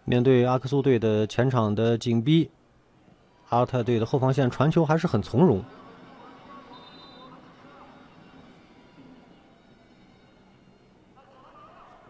面对阿克苏队的前场的紧逼，阿尔特队的后防线传球还是很从容。